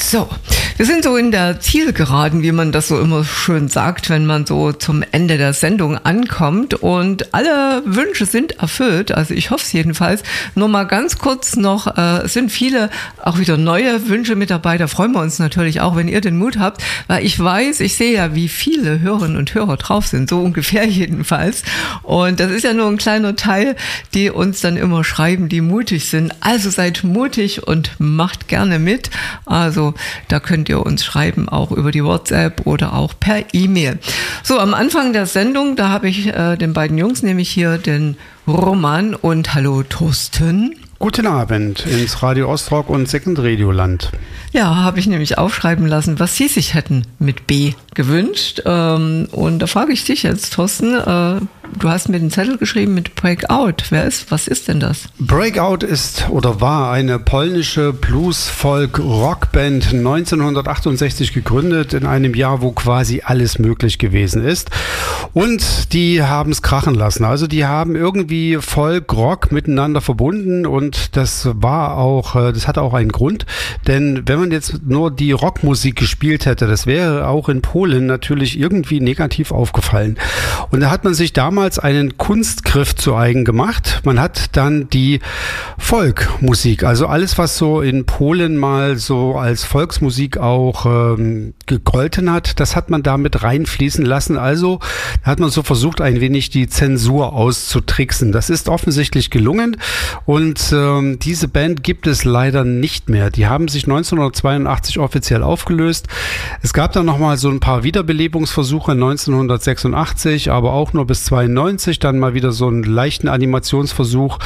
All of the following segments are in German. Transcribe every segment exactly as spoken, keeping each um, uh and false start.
So, wir sind so in der Zielgeraden, wie man das so immer schön sagt, wenn man so zum Ende der Sendung ankommt, und alle Wünsche sind erfüllt, also ich hoffe es jedenfalls. Nur mal ganz kurz noch, äh, es sind viele auch wieder neue Wünsche mit dabei, da freuen wir uns natürlich auch, wenn ihr den Mut habt, weil ich weiß, ich sehe ja, wie viele Hörerinnen und Hörer drauf sind, so ungefähr jedenfalls, und das ist ja nur ein kleiner Teil, die uns dann immer schreiben, die mutig sind. Also seid mutig und macht gerne mit. Also da könnt ihr uns schreiben, auch über die WhatsApp oder auch per E-Mail. So, am Anfang der Sendung, da habe ich äh, den beiden Jungs, nämlich hier den Roman und hallo Thorsten. Guten Abend ins Radio Ostrock und Second Radio Land. Ja, habe ich nämlich aufschreiben lassen, was Sie sich hätten mit B gewünscht. Ähm, und da frage ich dich jetzt, Thorsten, äh, du hast mir den Zettel geschrieben mit Breakout. Wer ist, was ist denn das? Breakout ist oder war eine polnische Blues-Folk-Rockband, neunzehnhundertachtundsechzig gegründet, in einem Jahr, wo quasi alles möglich gewesen ist. Und die haben es krachen lassen. Also die haben irgendwie Folk-Rock miteinander verbunden, und das war auch, das hatte auch einen Grund. Denn wenn man jetzt nur die Rockmusik gespielt hätte, das wäre auch in Polen natürlich irgendwie negativ aufgefallen. Und da hat man sich damals einen Kunstgriff zu eigen gemacht. Man hat dann die Folkmusik, also alles, was so in Polen mal so als Volksmusik auch ähm, gegolten hat, das hat man damit reinfließen lassen. Also hat man so versucht, ein wenig die Zensur auszutricksen. Das ist offensichtlich gelungen, und ähm, diese Band gibt es leider nicht mehr. Die haben sich neunzehnhundertzweiundachtzig offiziell aufgelöst. Es gab dann nochmal so ein paar Wiederbelebungsversuche neunzehnhundertsechsundachtzig, aber auch nur bis zweiundneunzig, dann mal wieder so einen leichten Animationsversuch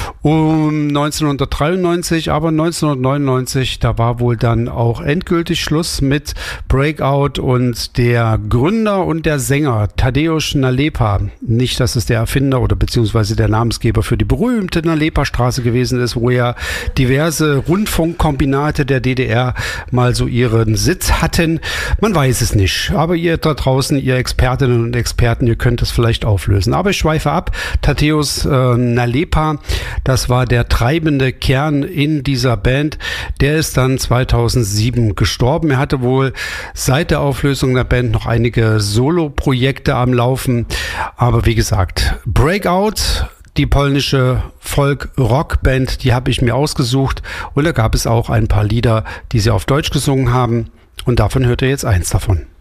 um neunzehnhundertdreiundneunzig, aber neunzehnhundertneunundneunzig, da war wohl dann auch endgültig Schluss mit Breakout, und der Gründer und der Sänger Tadeusz Nalepa, nicht, dass es der Erfinder oder beziehungsweise der Namensgeber für die berühmte Nalepa-Straße gewesen ist, wo ja diverse Rundfunkkombinate der D D R mal so ihren Sitz hatten. Man weiß es nicht, aber ihr da draußen, ihr Expertinnen und Experten, ihr könnt es vielleicht auflösen. Aber ich schweife ab. Tadeusz äh, Nalepa, das war der treibende Kern in dieser Band. Der ist dann zweitausendsieben gestorben. Er hatte wohl seit der Auflösung der Band noch einige Solo-Projekte am Laufen. Aber wie gesagt, Breakout, die polnische Folk-Rock-Band, die habe ich mir ausgesucht, und da gab es auch ein paar Lieder, die sie auf Deutsch gesungen haben, und davon hört ihr jetzt eins davon.